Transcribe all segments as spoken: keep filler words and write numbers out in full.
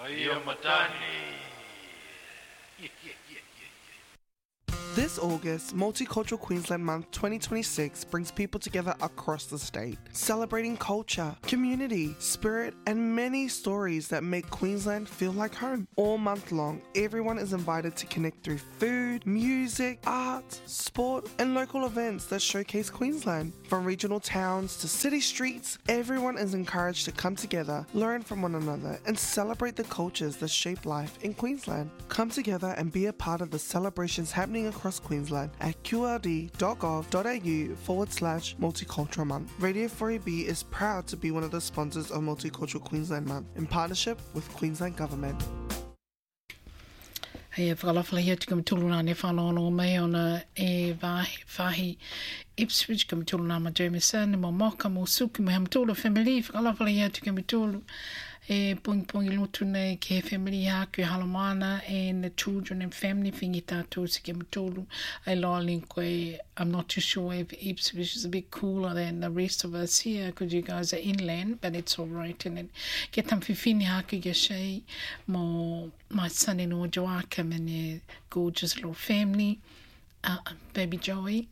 Ia matani. This August, Multicultural Queensland Month twenty twenty-six brings people together across the state, celebrating culture, community, spirit, and many stories that make Queensland feel like home. All month long, everyone is invited to connect through food, music, art, sport, and local events that showcase Queensland. From regional towns to city streets, everyone is encouraged to come together, learn from one another, and celebrate the cultures that shape life in Queensland. Come together and be a part of the celebrations happening across Queensland at qld.gov.au forward slash multicultural month. Radio four A B is proud to be one of the sponsors of Multicultural Queensland Month in partnership with Queensland Government. Hei e whakalawhala hia tika mituluna ne whanonga mai ona e whahi Ipswich ka mituluna ma Jameson mo moka mo suki mo hamtulu family whakalawhala hia tika mitulu e pungi pungi lutu nei ke family haku e halamana and the children and family whingi tātou si ke mitulu ai loa linkoe. I'm not too sure if Ipswich is a bit cooler than the rest of us here because you guys are inland, but it's all right. And then ke tam whiwhini haku ke shei mo my son-in-law Joachim and their gorgeous little family, uh, baby Joey,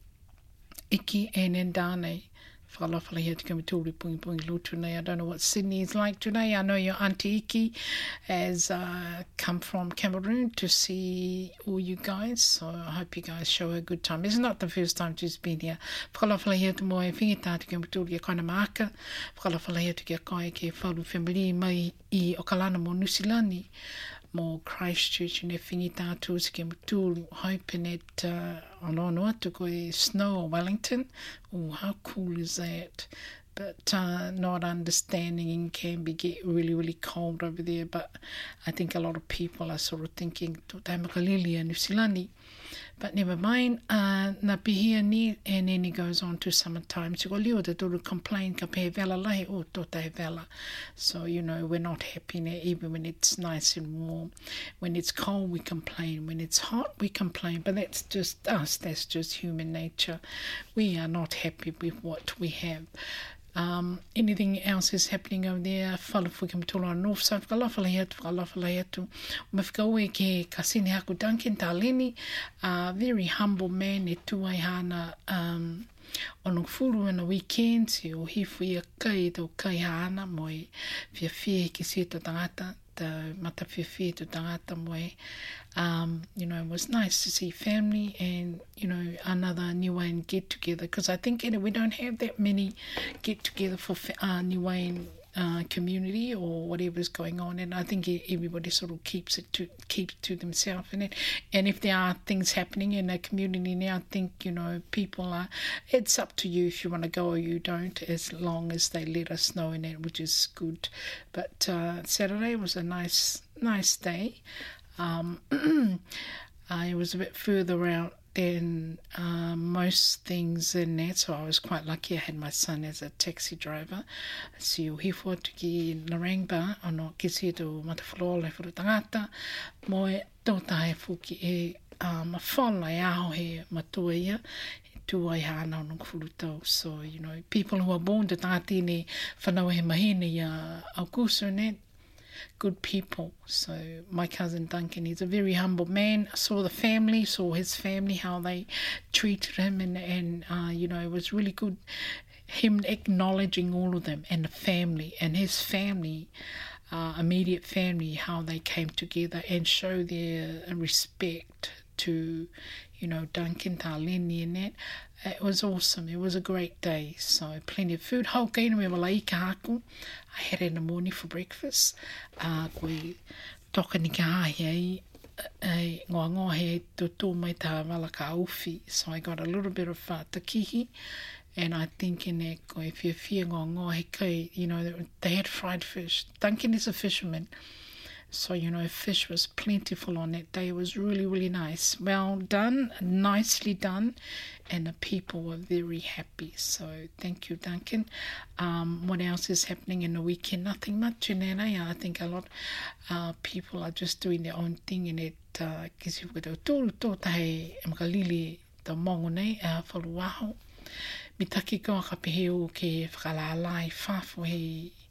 Iki and Ndane. Whakalawhala hia tika mitulu pungi pungi lutu nei. I don't know what Sydney is like today. I know your Auntie Iki has uh, come from Cameroon to see all you guys, so I hope you guys show her a good time. It's not the first time she's been here. Whakalawhala hia tu mo e whingita tika mitulu i kaina maaka. Whakalawhala hia tika kai ke whalu family mai I Okalana mo Nusilani mo Christchurch and e whingi tātou si ke mitulu, hoping it uh, ono no atu koe snow or Wellington. Oh, how cool is that? But uh, not understanding can be get really, really cold over there. But I think a lot of people are sort of thinking, Tōtai Makalili and Nusilani. But never mind, uh, na pihia ni, and then he goes on to summertime. So ko liwa te tolu complain ka pehe vela lahi, o tōtai vela. So, you know, we're not happy now, even when it's nice and warm. When it's cold, we complain. When it's hot, we complain. But that's just us. That's just human nature. We are not happy with what we have. Um, anything else is happening over there? Whala fuki mtolo on north side. Whakalawhala hia tu, whakalawhala hia tu. Mawhikaue ke kasini haku Duncan Taleni. Uh, very humble man e tuai hana um, ono furu in the weekend. E o hifu ia kai tau kai hana mo e fia fia ki sita tangata. The mata fia fia tu tangata mo e. Um, you know, it was nice to see family and, you know, another Niuean get-together because I think, you know, we don't have that many get-together for uh, Niuean uh, community or whatever's going on, and I think everybody sort of keeps it to keeps to themselves in it. And if there are things happening in a community now, I think, you know, people are, it's up to you if you want to go or you don't, as long as they let us know in it, which is good. But uh, Saturday was a nice, nice day. Um, I was a bit further out than uh, most things in that, so I was quite lucky. I had my son as a taxi driver. Si o hifo tuki Narangba, ono kisi to matawhaloa furu tangata, mo e tōtahe fuki e uh, mawhala e aho he matua ia, tuai hana ono kufurutau. So, you know, people who are born to tāti ne whanau he mahine ia au kusu ne, good people. So my cousin Duncan, he's a very humble man. I saw the family, saw his family, how they treated him, and, and uh, you know, it was really good, him acknowledging all of them, and the family, and his family, uh, immediate family, how they came together and show their respect to, you know, Duncan, Taleni and that. It was awesome. It was a great day. So plenty of food. Hauka ina me wala I ka haku. I had it in the morning for breakfast. Uh, koe toka ni ka hahi ai ngoa ngoa he to tō mai tā wala ka auwhi. So I got a little bit of uh, takihi. And I think in that koe whia whia ngoa ngoa he kai, you know, they had fried fish. Duncan is a fisherman. So, you know, fish was plentiful on that day. It was really, really nice. Well done, nicely done, and the people were very happy. So, thank you, Duncan. Um, what else is happening in the weekend? Nothing much in N A. I think a lot of uh, people are just doing their own thing in it. Kisi wukatau tōru tōtahe e makalili ta mongo nei, a whaluaho. Mi taki koa ka pehe o ke whakalālai whāfo he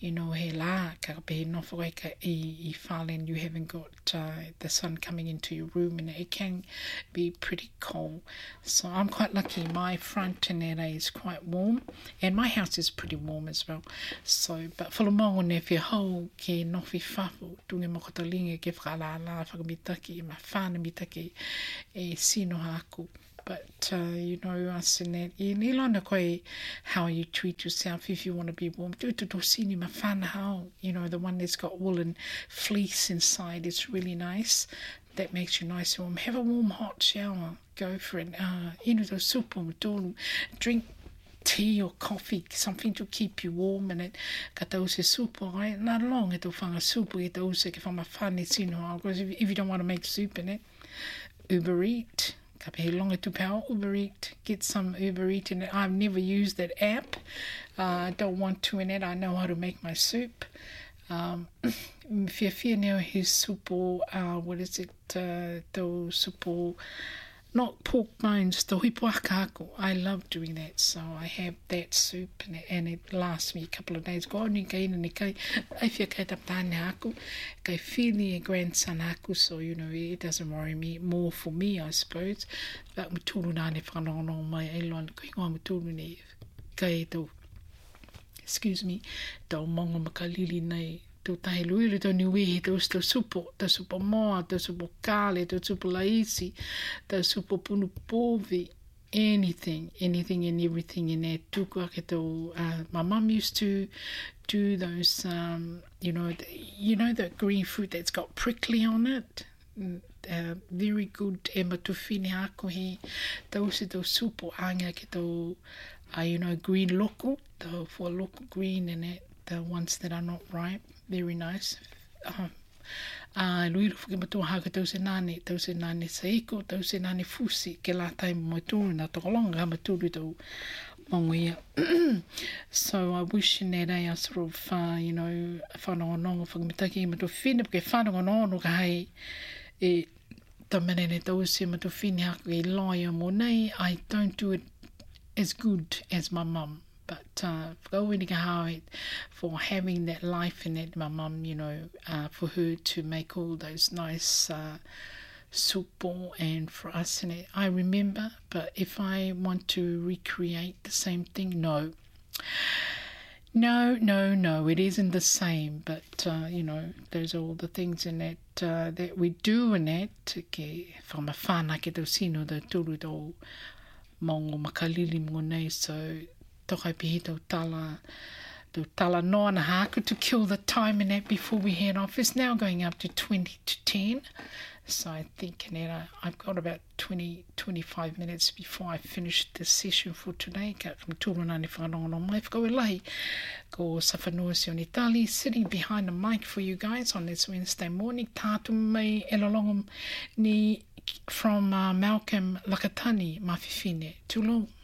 you know, he la, ka pe no whaika I, I whalen, you haven't got uh, the sun coming into your room, and it can be pretty cold. So I'm quite lucky. My front in L A is quite warm, and my house is pretty warm as well. So, but whalamongo ne whi hau ke nofi whafu, tunge mokotalinga ke whakalala, whakamitaki, e ma whana mitaki e sino haku. But, uh, you know, us in that, i ni lana koe how you treat yourself if you want to be warm. Tu tu tu sini ma whana hau, you know, the one that's got woolen fleece inside, it's really nice. That makes you nice and warm. Have a warm hot shower. Go for it. Uh, inu to supu, tolu. Drink tea or coffee, something to keep you warm, and it ka tau se supu, ai, nā long e tau whanga supu e tau se ke whama whane sino hau, because if, if you don't want to make soup in it, Uber Eat, ka pehe longa tu pau, Uber Eat, get some Uber Eat in it. I've never used that app, I uh, don't want to in it, I know how to make my soup. Um, fia fia neo he supu, uh, what is it, uh, tau supu, not pork bones, the hipuakaku. I love doing that, so I have that soup, and it, and it lasts me a couple of days. Go ni kai ni kai, I feel kai tapane aku, kai fili a grandson aku, so you know it doesn't worry me more for me, I suppose. But mutulu na ne whanono mai elon kai ngā mutulu ni kai tau, excuse me, tau monga makalili nei. Tau tahe luiru tau niwehe, tau tau supo, tau supo moa, tau supo kale, tau supo laisi, tau supo punu povi, anything, anything and everything in there. Tuku ake tau, uh, my mum used to do those, um, you know, the, you know the green fruit that's got prickly on it? Uh, very good e matufine ako he, tau se tau supo anga ke tau, uh, you know, green loko, tau for loko green in it, the ones that are not ripe. Very nice. Uh, uh, Luiru whakamatua haka tau se nane, tau se nane saiko, tau se nane fusi, ke la taimo maturu, na tokolonga ha maturu tau mongo ia. So I wish in that day I sort of, uh, you know, whanonga whakamitaki i matua whina, porque whanonga ka hei, e tamanene tau se matua whina haka i loia mo nei, I don't do it as good as my mum. But uh, for having that life in it, my mum, you know, uh, for her to make all those nice uh, supo and for us in it, I remember. But if I want to recreate the same thing, no. No, no, no, it isn't the same. But, uh, you know, there's all the things in it uh, that we do in it. Ke whama whāna ke tau sino, the turu tau mongo makalili mo nei, so tokai pihi tau tala, tau tala noa na haku to kill the time in that before we head off. It's now going up to twenty to ten. So I think Nera, I've got about twenty, twenty-five minutes before I finish the session for today. Ka from tūrona ni whanonga mai whakau e lahi. Ko Safanua Sionitali sitting behind the mic for you guys on this Wednesday morning. Tātu mai elalongam ni from uh, Malcolm Lakatani, mawhiwhine. Tūlong.